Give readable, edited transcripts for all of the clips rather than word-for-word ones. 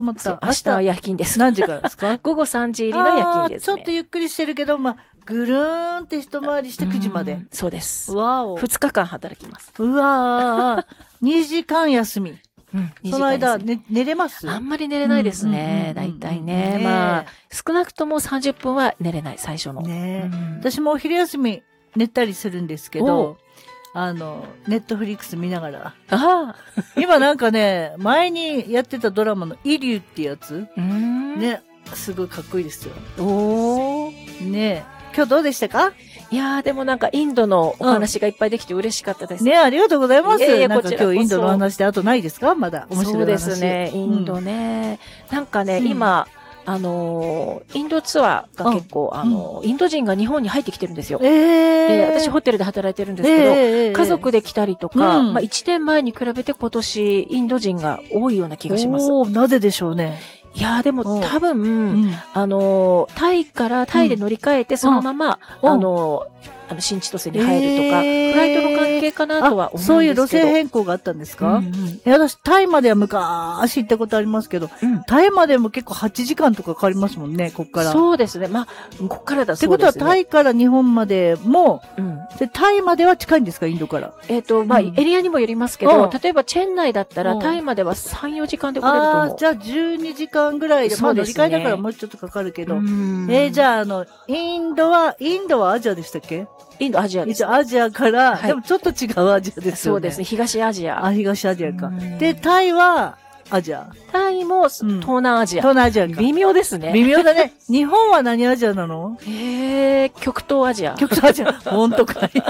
思った。 明日は夜勤です。 何時からですか？ 午後3時入りの夜勤ですね。 ちょっとゆっくりしてるけど、まあ、ぐるーんって一回りして9時まで。 そうです。 わお。 2日間働きます。 うわー、2時間休み。その間、寝れます？ あんまり寝れないですね。だいたいね。まあ、少なくとも30分は寝れない、最初の。 私もお昼休み寝たりするんですけど、ネットフリックス見ながら。今なんかね、前にやってたドラマのイリューってやつね、すごいかっこいいですよ。ね今日どうでしたか？ いやー、でもなんかインドのお話がいっぱいできて嬉しかったです。 ね、ありがとうございます。なんか今日インドの話であとないですか？まだ面白い話。 そうですね、インドね。なんかね、今、インドツアーが結構、インド人が日本に入ってきてるんですよ。で、私ホテルで働いてるんですけど、家族で来たりとか、まあ1年前に比べて今年インド人が多いような気がします。 なぜでしょうね。 いやーでも多分、タイで乗り換えてそのまま、新千歳に入るとか、フライトの関係かなとは思うんですけど。 そういう路線変更があったんですか？私、タイまでは昔行ったことありますけど、タイまでも結構8時間とかかかりますもんね、こっから。 そうですね。まあ、こっからだそうですね。 ってことは、タイから日本までも、で、タイまでは近いんですか、インドから？ まあ、エリアにもよりますけど、例えば、チェン内だったら、タイまでは3、4時間で来れると思う。 じゃあ、12時間ぐらいで、まあ、乗り換えだからもうちょっとかかるけど。じゃあ、インドはアジアでしたっけ？ インド、アジアです。 アジアから、でもちょっと違うアジアですよね。 そうですね。東アジア。 東アジアか。で、タイはアジア。 タイも東南アジア。 東南アジアか。 微妙ですね。 微妙だね。日本は何アジアなの？ 極東アジア。 極東アジア。ほんとかい。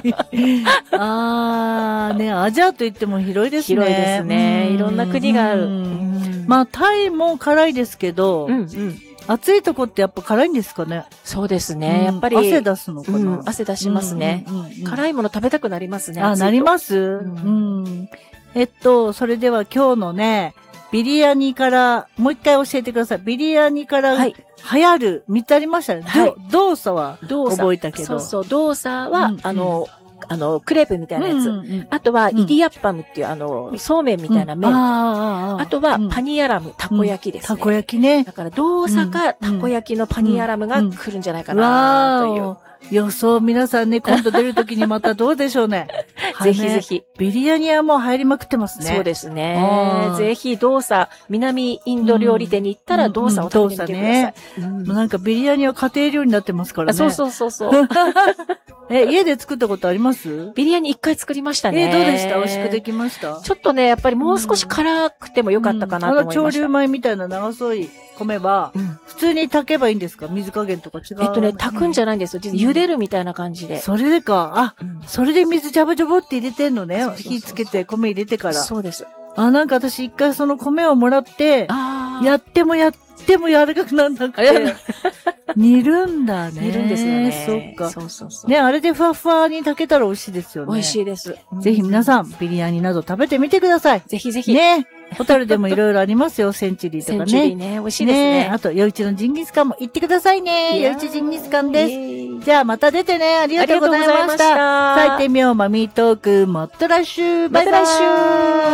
ね、アジアといっても広いですね。 広いですね。いろんな国がある。 まあ、タイも辛いですけど、暑いとこってやっぱ辛いんですかね？ そうですね。やっぱり。 汗出すのかな？ 汗出しますね。辛いもの食べたくなりますね。 なります？それでは今日のね、ビリヤニから、もう一回教えてください。ビリヤニから流行る、3つありましたね。動作は覚えたけど。 そう、動作は、クレープみたいなやつ。あとは、イディアッパムっていう、そうめんみたいな麺。あとは、パニアラム、たこ焼きですね。 たこ焼きね。 だから、動作か、たこ焼きのパニアラムが来るんじゃないかな、という。 予想皆さんね、今度出るときにまたどうでしょうね。 ぜひぜひ。 ビリヤニはもう入りまくってますね。 そうですね。ぜひ、動作、南インド料理店に行ったら動作を食べてみてください。 なんかビリヤニは家庭料理になってますからね。 そう。 家で作ったことあります？ ビリヤニ1回作りましたね。 どうでした？美味しくできました？ ちょっとね、やっぱりもう少し辛くてもよかったかなと思いました。 潮流米みたいな長細い米は、普通に炊けばいいんですか？水加減とか違う？ 炊くんじゃないんですよ。茹でるみたいな感じで。 それでか。それで水ジャボジャボって入れてんのね。火つけて米入れてから。 そうです。 なんか私一回その米をもらって、やっても柔らかくなんなくて。煮るんだね。 煮るんですよね。 そっか。そう。ね、あれでふわふわに炊けたら美味しいですよね。 美味しいです。 ぜひ皆さん、ビリヤニなど食べてみてください。 ぜひぜひ。 ね。ホタルでもいろいろありますよ。センチュリーとかね。 センチュリーね。美味しいですね。 あと、夜市のジンギスカンも行ってくださいね。夜市ジンギスカンです。じゃあまた出てね。ありがとうございました。さあ行ってみよう。マミートーク、また来週。バイバイ。